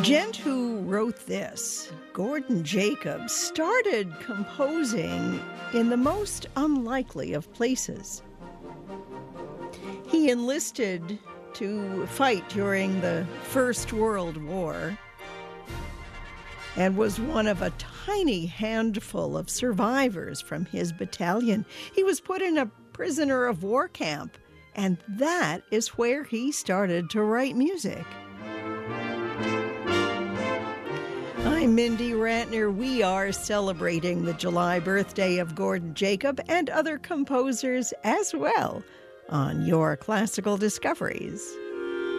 gent who wrote this, Gordon Jacobs, started composing in the most unlikely of places. He enlisted to fight during the First World War and was one of a tiny handful of survivors from his battalion. He was put in a prisoner of war camp, and that is where he started to write music. I'm Mindy Rantner. We are celebrating the July birthday of Gordon Jacob and other composers as well on Your Classical Discoveries.